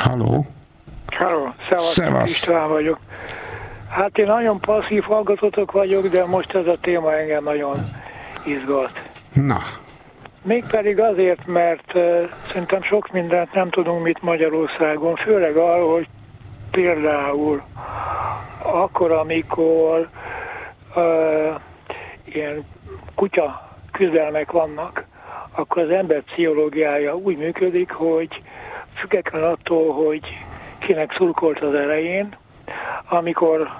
Halló? Halló, szevasz, István vagyok. Hát én nagyon passzív hallgatótok vagyok, de most ez a téma engem nagyon izgat. Na. Mégpedig azért, mert szerintem sok mindent nem tudunk mit Magyarországon, főleg arról, hogy például akkor, amikor ilyen kutya küzdelmek vannak, akkor az ember pszichológiája úgy működik, hogy független attól, hogy kinek szurkolt az elején, amikor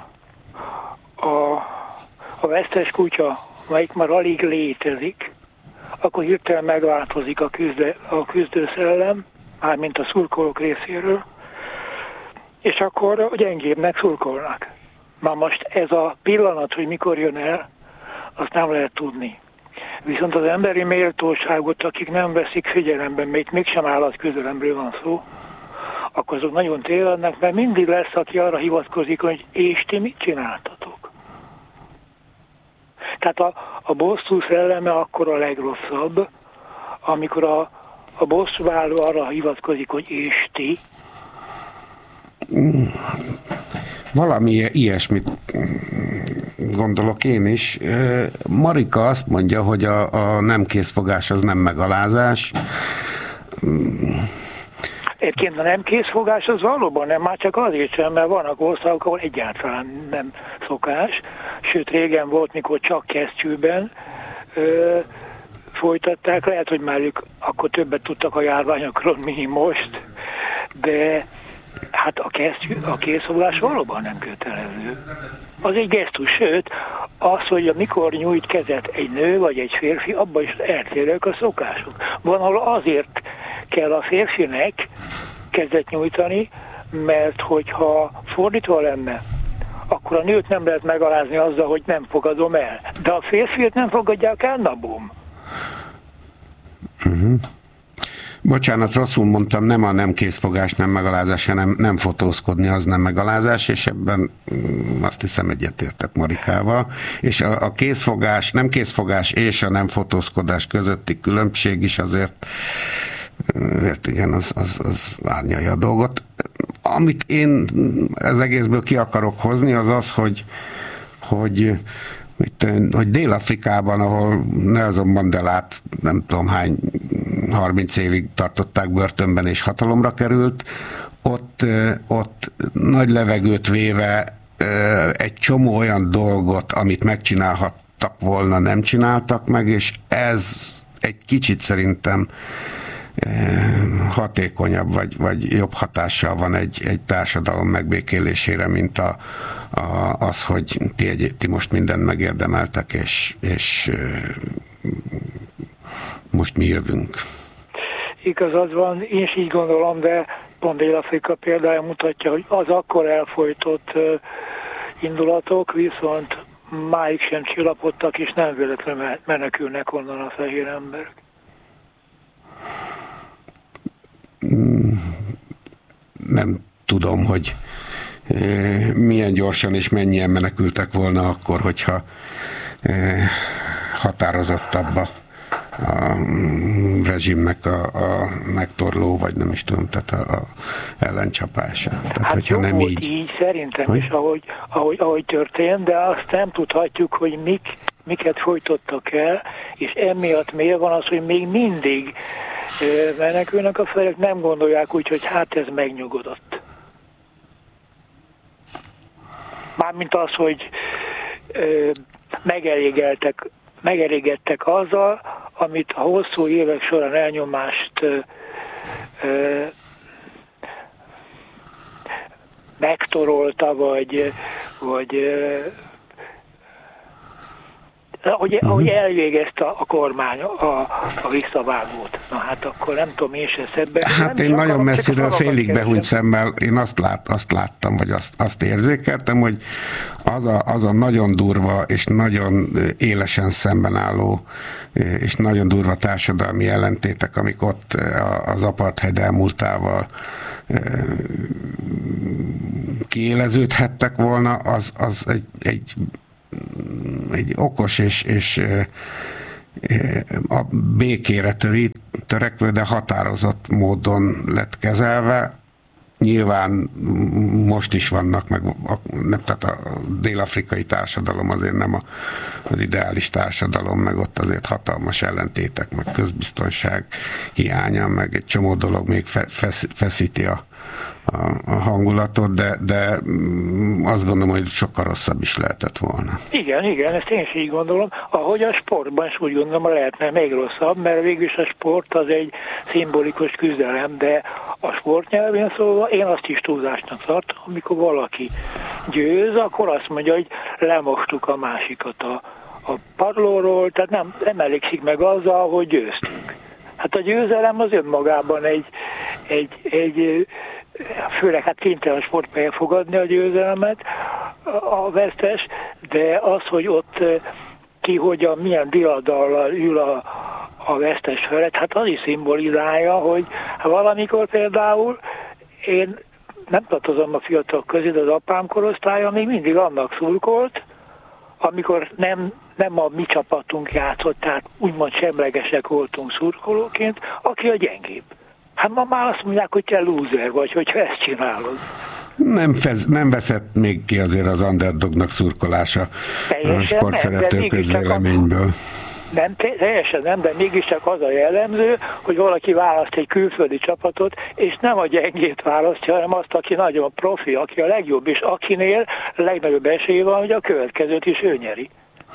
a vesztes kutya, melyik már alig létezik, akkor hirtelen megváltozik a küzdőszellem, mármint a szurkolók részéről, és akkor a gyengébbnek szurkolnak. Na most ez a pillanat, hogy mikor jön el, azt nem lehet tudni. Viszont az emberi méltóságot, akik nem veszik figyelembe, mégsem állatközelemről van szó, akkor azok nagyon tévednek, mert mindig lesz, aki arra hivatkozik, hogy és ti mit csináltatok. Tehát a bosszú szelleme akkor a legrosszabb, amikor a bosszúálló arra hivatkozik, hogy és ti. Valami ilyesmit gondolok én is. Marika azt mondja, hogy a nem készfogás az nem megalázás. Egyébként a nem készfogás az valóban nem, már csak azért sem, mert vannak országok, ahol egyáltalán nem szokás. Sőt, régen volt, mikor csak kesztyűben folytatták. Lehet, hogy már ők akkor többet tudtak a járványokról, mint most. De hát a készfogás valóban nem kötelező. Az egy gesztus, sőt, az, hogy mikor nyújt kezet egy nő vagy egy férfi, abban is eltérők a szokások. Van, ahol azért kell a férfinek kezet nyújtani, mert hogyha fordítva lenne, akkor a nőt nem lehet megalázni azzal, hogy nem fogadom el. De a férfiat nem fogadják el, na bum. Bocsánat, rosszul mondtam, nem a nem készfogás, nem megalázás, hanem nem fotózkodni, az nem megalázás, és ebben azt hiszem egyetértek Marikával. És a készfogás, nem készfogás és a nem fotózkodás közötti különbség is azért igen, az árnyalja a dolgot. Amit én az egészből ki akarok hozni, az az, hogy Dél-Afrikában, ahol Nelson Mandelát nem tudom hány 30 évig tartották börtönben és hatalomra került, ott nagy levegőt véve egy csomó olyan dolgot, amit megcsinálhattak volna, nem csináltak meg, és ez egy kicsit szerintem hatékonyabb, vagy jobb hatással van egy társadalom megbékélésére, mint az, hogy ti most mindent megérdemeltek, és most mi jövünk. Igazad van, én is így gondolom, de pont Dél-Afrika példája mutatja, hogy az akkor elfolytott indulatok viszont máig sem csillapodtak, és nem véletlenül menekülnek onnan a fehér emberek. Nem tudom, hogy milyen gyorsan és mennyien menekültek volna akkor, hogyha határozottabb a rezsimnek a megtorló, vagy nem is tudom, tehát a ellencsapása. Tehát, hát hogyha jó nem volt így szerintem hogy? is, ahogy történt, de azt nem tudhatjuk, hogy miket folytottak el, és emiatt miért van az, hogy még mindig menekülnek a felek, nem gondolják úgy, hogy hát ez megnyugodott. Mármint az, hogy megelégedtek azzal, amit a hosszú évek során elnyomást megtorolta, vagy ahogy elvégezte a kormány a visszavágót. Na hát akkor nem tudom, én se szebben. Hát én nagyon messziről félig behúnyt szemmel, én azt láttam, vagy azt érzékeltem, hogy az a nagyon durva és nagyon élesen szemben álló és nagyon durva társadalmi ellentétek, amik ott az apartheid elmúltával kiéleződhettek volna, az egy okos és a békére törekvő, de határozott módon lett kezelve, Nyilván most is vannak, tehát a dél-afrikai társadalom azért nem az ideális társadalom, meg ott azért hatalmas ellentétek, meg közbiztonság hiánya, meg egy csomó dolog még feszíti a hangulatot, de azt gondolom, hogy sokkal rosszabb is lehetett volna. Igen, ezt én is így gondolom. Ahogy a sportban is úgy gondolom, lehetne még rosszabb, mert végülis a sport az egy szimbolikus küzdelem, de a sportnyelvén szólva én azt is túlzásnak tartom, amikor valaki győz, akkor azt mondja, hogy lemostuk a másikat a padlóról, tehát nem elégszik meg azzal, hogy győztünk. Hát a győzelem az önmagában egy főleg hát kénytelen sportpálya fogadni a győzelmet, a de az, hogy ott ki hogyan, milyen diadallal ül a vesztes felett, hát az is szimbolizálja, hogy valamikor például én nem tartozom a fiatalok közé, de az apám korosztálya még mindig annak szurkolt, amikor nem a mi csapatunk játszott, tehát úgymond semlegesek voltunk szurkolóként, aki a gyengébb. Hát ma már azt mondják, hogy te lúzer vagy, hogyha ezt csinálod. Nem veszett még ki azért az underdognak szurkolása a sportszerető közvéleményből. Teljesen nem, de mégiscsak az a jellemző, hogy valaki választ egy külföldi csapatot, és nem a gyengét választja, hanem azt, aki nagyon profi, aki a legjobb, és akinél legnagyobb esély van, hogy a következőt is ő nyeri.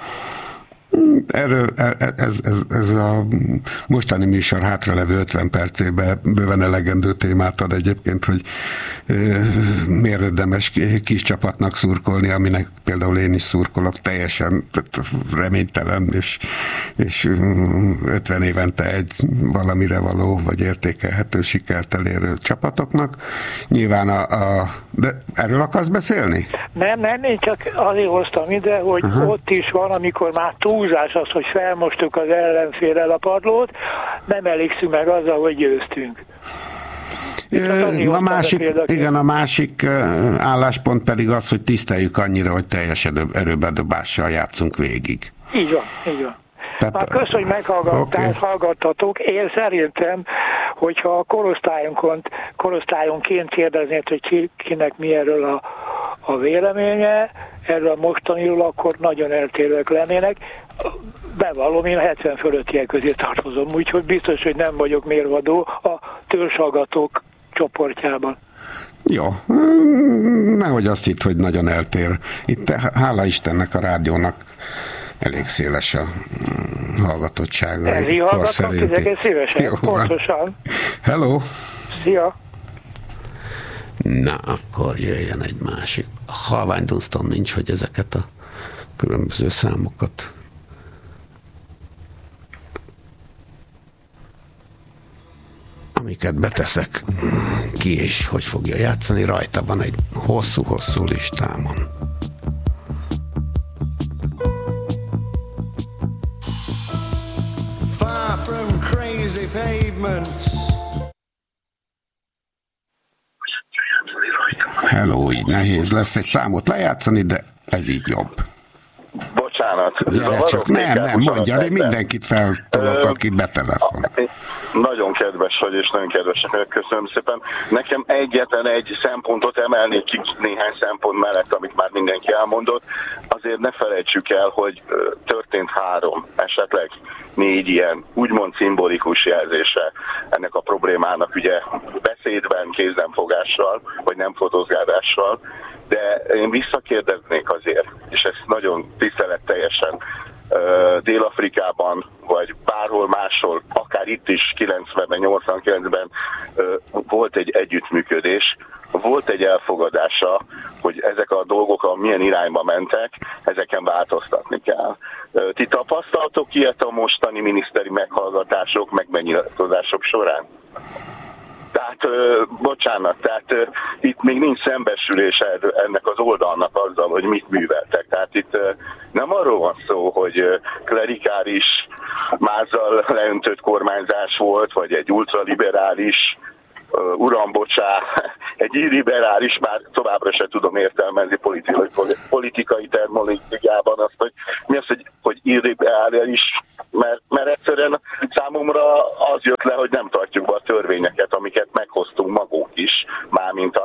Erről ez a mostani műsor hátralevő 50 percében bőven elegendő témát ad egyébként, hogy miért érdemes kis csapatnak szurkolni, aminek például én is szurkolok, teljesen reménytelen, és 50 évente egy valamire való, vagy értékelhető sikert elérő csapatoknak. Nyilván de erről akarsz beszélni? Nem, én csak azért hoztam ide, hogy ott is van, amikor már túlzás az, hogy felmostuk az ellenfélrel a nem elégszünk meg azzal, hogy győztünk. A másik álláspont pedig az, hogy tiszteljük annyira, hogy teljes erőbedobással játszunk végig. Így van. Tehát, köszönöm, hogy hallgattatok. Én szerintem, hogyha a korosztályonként kérdeznéd, hogy kinek mi erről a véleménye, erről a mostaniról, akkor nagyon eltérőek lennének. Bevallom, én 70 fölöttiek közé tartozom, úgyhogy biztos, hogy nem vagyok mérvadó a törzshallgatók csoportjában. Jó, nehogy azt hitt, hogy nagyon eltér. Itt hála Istennek a rádiónak elég széles a hallgatottsága. Elég hallgatnak, ezeket szívesen, pontosan. Hello! Szia! Na, akkor jöjjön egy másik. Halványdúsztom nincs, hogy ezeket a különböző számokat amiket beteszek ki, és hogy fogja játszani, rajta van egy hosszú listámon. Far from crazy pavements. Hello, így nehéz lesz egy számot lejátszani, de ez így jobb. Bocsánat. Gyere csak, nem, mondja, de mindenkit feltolok, aki betelefon. Nagyon kedves vagy, és nagyon kedvesek vagyok, köszönöm szépen. Nekem egyetlen egy szempontot emelnék ki néhány szempont mellett, amit már mindenki elmondott. Azért ne felejtsük el, hogy történt 3, esetleg 4 ilyen úgymond szimbolikus jelzése ennek a problémának, ugye beszédben, kéznemfogással, vagy nem fotózgádással, de én visszakérdeznék azért, és ezt nagyon tiszteletteljesen, Dél-Afrikában, vagy bárhol máshol, akár itt is 90-ben, 89-ben volt egy együttműködés, volt egy elfogadása, hogy ezek a dolgok milyen irányba mentek, ezeken változtatni kell. Ti tapasztaltok ilyet a mostani miniszteri meghallgatások, megnyilatkozások során? Tehát, bocsánat, itt még nincs szembesülése ennek az oldalnak azzal, hogy mit műveltek. Tehát itt nem arról van szó, hogy klerikális, mázzal leöntött kormányzás volt, vagy egy ultraliberális, uram, bocsá, egy illiberális, már továbbra se tudom értelmezni politikai terminológiában azt, hogy mi az, hogy illiberális, mert egyszerűen számomra az jött le, hogy nem tartjuk be a törvényeket, amiket meghoztunk magunk is, mármint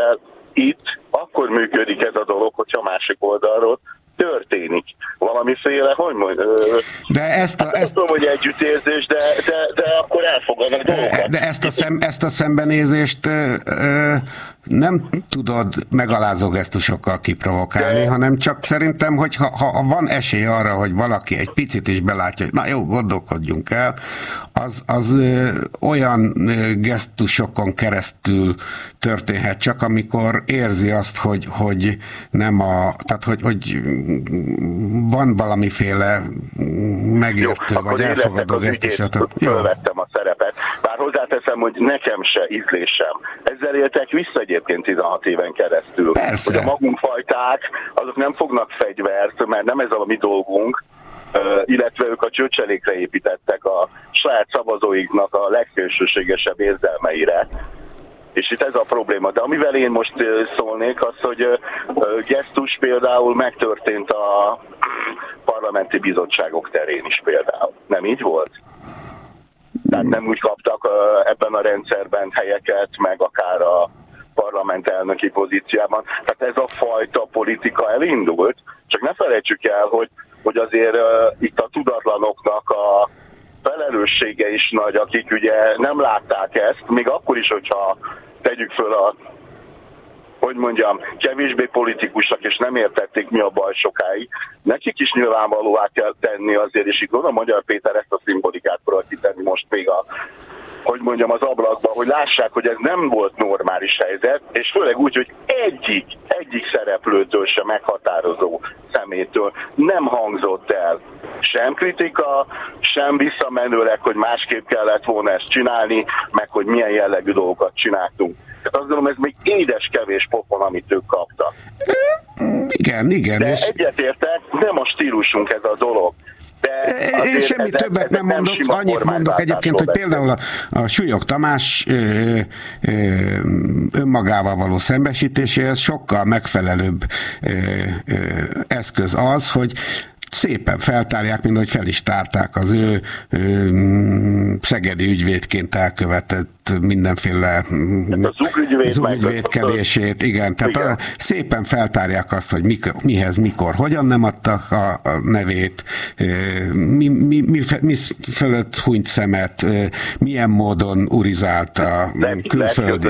kivétel itt akkor működik ez a dolog, hogyha másik oldalról történik valamiféle, hogy mondjam, nem tudom, hogy együttérzés, de akkor elfogadnak dolgokat. De ezt a szembenézést nem tudod megalázó gesztusokkal kiprovokálni, hanem csak szerintem, hogy ha van esély arra, hogy valaki egy picit is belátja, hogy na jó, gondolkodjunk el, az olyan gesztusokon keresztül történhet csak, amikor érzi azt, hogy nem tehát hogy van valamiféle megértő, vagy elfogadó gesztus. Fölvettem a szerepet. Bár hozzáteszem, hogy nekem se ízlésem. Ezzel éltek vissza egyébként 16 éven keresztül. Persze. Hogy a magunk fajták, azok nem fognak fegyvert, mert nem ez a mi dolgunk, illetve ők a csőcselékre építettek a saját szavazóiknak a legszélsőségesebb érzelmeire. És itt ez a probléma. De amivel én most szólnék, az, hogy gesztus például megtörtént a parlamenti bizottságok terén is például. Nem így volt? Tehát nem úgy kaptak ebben a rendszerben helyeket, meg akár a parlament elnöki pozíciában. Tehát ez a fajta politika elindult, csak ne felejtsük el, hogy azért itt a tudatlanoknak a felelőssége is nagy, akik ugye nem látták ezt, még akkor is, hogyha tegyük föl kevésbé politikusak, és nem értették, mi a baj sokáig. Nekik is nyilvánvalóvá kell tenni azért, és itt gondolom Magyar Péter ezt a szimbolikát próbál kitenni most még az ablakba, hogy lássák, hogy ez nem volt normális helyzet, és főleg úgy, hogy egyik szereplőtől sem meghatározó szemétől nem hangzott el sem kritika, sem visszamenőleg, hogy másképp kellett volna ezt csinálni, meg hogy milyen jellegű dolgokat csináltunk. Tehát azt gondolom, ez még édes kevés pofon, amit ők kaptak. Igen. De egyetértek, nem a stílusunk ez a dolog. Én semmi többet nem mondok, annyit mondok egyébként, hogy például a Súlyog Tamás önmagával való szembesítéséhez sokkal megfelelőbb eszköz az, hogy szépen feltárják, mint hogy fel is tárták az ő szegedi ügyvédként elkövetett mindenféle zugügyvédkedését, igen, tehát szépen feltárják azt, hogy mihez, mikor, hogyan nem adtak a nevét, mi fölött hunyt szemet, milyen módon urizált a külföldi.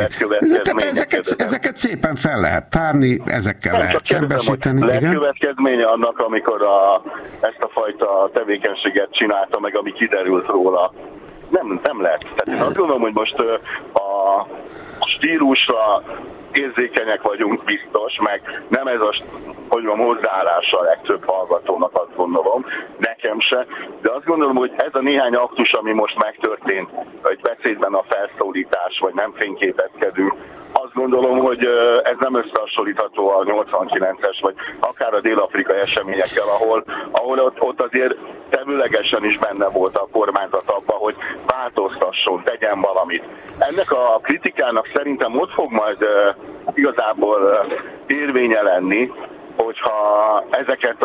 Ezeket szépen fel lehet tárni, ezekkel lehet szembesíteni. Következménye annak, amikor ezt a fajta tevékenységet csinálta meg, ami kiderült róla. Nem lett. Tehát én azt gondolom, hogy most a stílusra érzékenyek vagyunk biztos, meg nem ez a hozzáállása a legtöbb hallgatónak, azt gondolom, nekem se, de azt gondolom, hogy ez a néhány aktus, ami most megtörtént, egy beszédben a felszólítás, vagy nem fényképezkedünk, azt gondolom, hogy ez nem összehasonlítható a 89-es, vagy akár a dél-afrikai eseményekkel, ahol ott azért tevőlegesen is benne volt a kormányzat abban, hogy változtasson, tegyen valamit. Ennek a kritikának szerintem ott fog majd igazából érvénye lenni, hogyha ezeket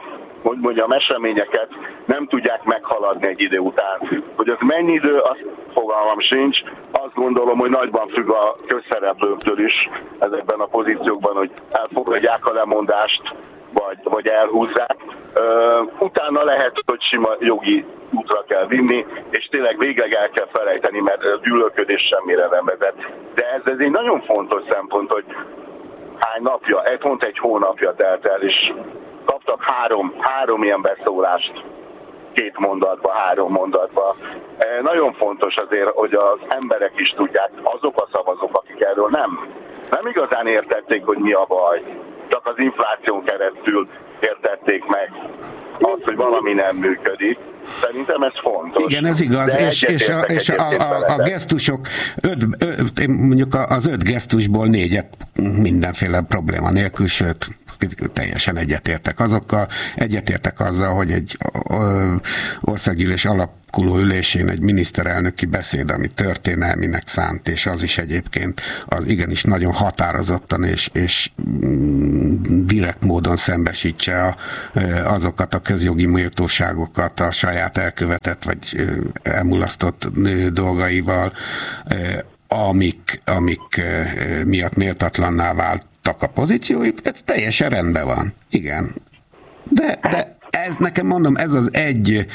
eseményeket nem tudják meghaladni egy idő után. Hogy az mennyi idő, azt fogalmam sincs. Azt gondolom, hogy nagyban függ a közszereplőktől is ezekben a pozíciókban, hogy elfogadják a lemondást, vagy elhúzzák. Utána lehet, hogy sima jogi útra kell vinni, és tényleg végleg el kell felejteni, mert gyűlölködés semmire nem vezet. De ez egy nagyon fontos szempont, hogy hány napja, pont egy hónapja telt el, és kaptak három ilyen beszólást, 2 mondatba, 3 mondatba. Nagyon fontos azért, hogy az emberek is tudják, azok a szavazók, akik erről nem igazán értették, hogy mi a baj. Csak az infláción keresztül értették meg azt, hogy valami nem működik. Szerintem ez fontos. Igen, ez igaz, és a gesztusok, mondjuk az 5 gesztusból 4-et mindenféle probléma nélkül, sőt, teljesen egyetértek azzal, hogy egy országgyűlés alakuló ülésén egy miniszterelnöki beszéd, ami történelminek szánt, és az is egyébként az igenis nagyon határozottan és direkt módon szembesítse azokat a közjogi méltóságokat a saját elkövetett vagy elmulasztott dolgaival, amik miatt méltatlanná váltak a pozíciójuk, ez teljesen rendben van. Igen. De ez nekem mondom, ez az egy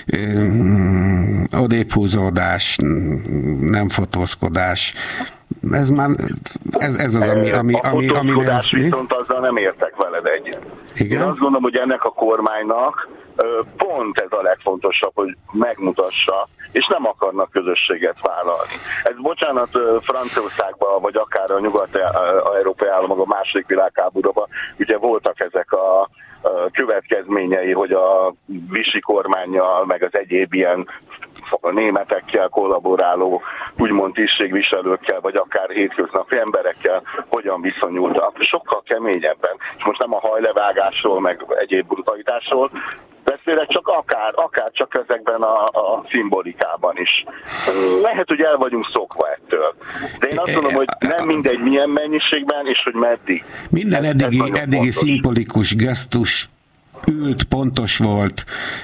odébb-húzódás, nem fotózkodás, ez már, ez az, ami a fotózkodás viszont azzal nem értek veled egyet. Igen? Én azt gondolom, hogy ennek a kormánynak pont ez a legfontosabb, hogy megmutassa, és nem akarnak közösséget vállalni. Ez bocsánat, Franciaországban, vagy akár a nyugat-európai államok a második világháborúban, ugye voltak ezek a következményei, hogy a Vichy kormánnyal, meg az egyéb ilyen a németekkel kollaboráló, úgymond tisztségviselőkkel, vagy akár hétköznapi emberekkel hogyan viszonyultak. Sokkal keményebben. És most nem a hajlevágásról, meg egyéb brutalitásról beszélek, csak akár csak ezekben a szimbolikában is. Lehet, hogy el vagyunk szokva ettől. De én azt mondom, hogy nem mindegy milyen mennyiségben, és hogy meddig. Minden eddigi szimbolikus gesztus ült, pontos volt,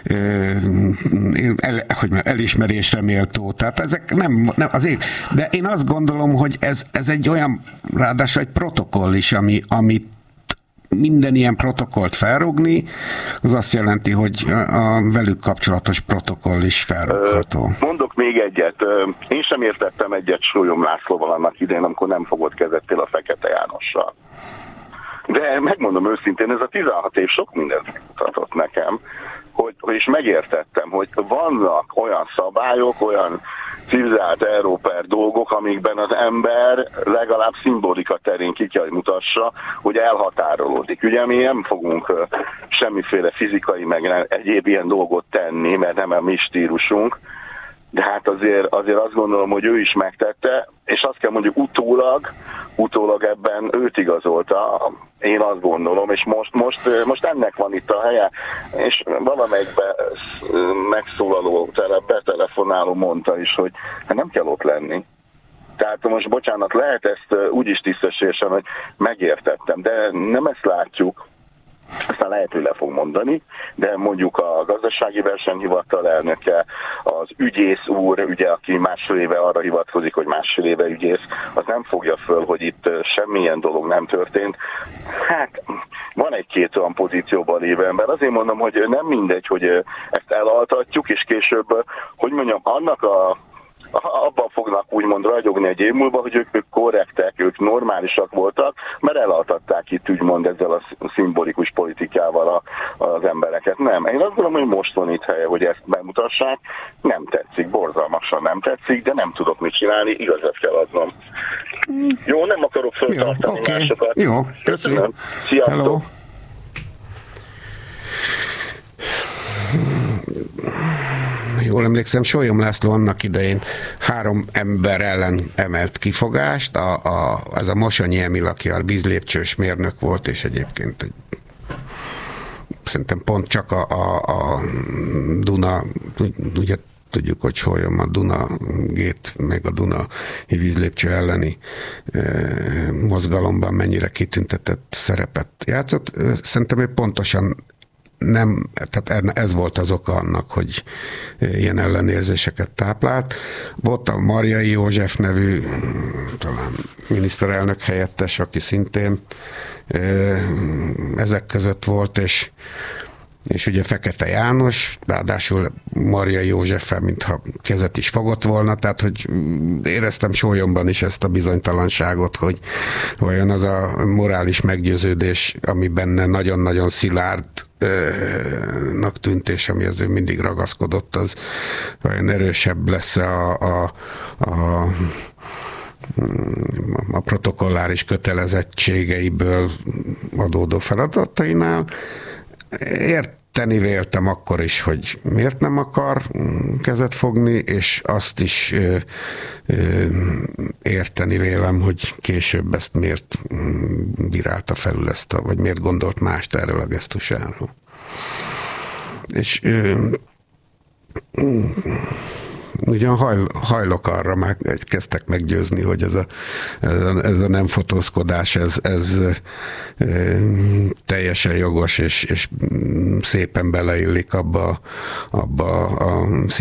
elismerésre méltó. Tehát ezek nem azért, de én azt gondolom, hogy ez egy olyan, ráadásul egy protokoll is, amit minden ilyen protokollt felrúgni, az azt jelenti, hogy a velük kapcsolatos protokoll is felrúgható. Mondok még egyet. Én sem értettem egyet Sólyom Lászlóval annak idején, amikor nem fogott kezettél a Fekete Jánossal. De megmondom őszintén, ez a 16 év sok mindent mutatott nekem, hogy is megértettem, hogy vannak olyan szabályok, olyan civilizált Európer dolgok, amikben az ember legalább szimbolika terén ki kell mutassa, hogy elhatárolódik. Ugye mi nem fogunk semmiféle fizikai, meg egyéb ilyen dolgot tenni, mert nem a mi stílusunk, de hát azért azt gondolom, hogy ő is megtette, és azt kell mondjuk utólag ebben őt igazolta, én azt gondolom, és most ennek van itt a helye, és valamelyikben megszólaló, betelefonáló mondta is, hogy hát nem kell ott lenni. Tehát most bocsánat, lehet ezt úgy is tisztességesen, hogy megértettem, de nem ezt látjuk. Aztán lehet, hogy le fog mondani, de mondjuk a gazdasági versenyhivatal elnöke, az ügyész úr, ugye, aki másfél éve arra hivatkozik, hogy másfél éve ügyész, az nem fogja föl, hogy itt semmilyen dolog nem történt. Hát van egy-két olyan pozícióban lévő ember. Azért mondom, hogy nem mindegy, hogy ezt elaltatjuk, és később, hogy mondjam, annak abban fognak úgymond ragyogni egy év múlva, hogy ők korrektek, ők normálisak voltak, mert elaltatták itt úgymond ezzel a szimbolikus politikával az embereket. Nem. Én azt gondolom, hogy most van itt helye, hogy ezt bemutassák. Nem tetszik, borzalmasan nem tetszik, de nem tudok mit csinálni, igazat kell adnom. Jó, nem akarok föltartani másokat. Jó, köszönöm. Sziasztok! Hello. Jól emlékszem, Sólyom László annak idején 3 ember ellen emelt kifogást, ez a Mosonyi Emil, aki a vízlépcsős mérnök volt, és egyébként szerintem pont csak a Duna, ugye tudjuk, hogy Sólyom a Duna gét, meg a Duna vízlépcső elleni mozgalomban mennyire kitüntetett szerepet játszott. Szerintem ő pontosan nem, tehát ez volt az oka annak, hogy ilyen ellenérzéseket táplált. Volt a Marjai József nevű, talán miniszterelnök helyettes, aki szintén ezek között volt, és ugye Fekete János, ráadásul Marjai Józseffel, mintha kezet is fogott volna, tehát hogy éreztem Sólyomban is ezt a bizonytalanságot, hogy vajon az a morális meggyőződés, ami benne nagyon-nagyon szilárdnak tűnt, és ami az ő mindig ragaszkodott, az vajon erősebb lesz a protokolláris kötelezettségeiből adódó feladatainál. Érteni véltem akkor is, hogy miért nem akar kezet fogni, és azt is érteni vélem, hogy később ezt miért bírálta felül vagy miért gondolt mást erről a gesztusáról. És ugyan hajlok arra, már kezdtek meggyőzni, hogy ez a nem fotózkodás, ez teljesen jogos, és szépen beleillik abba a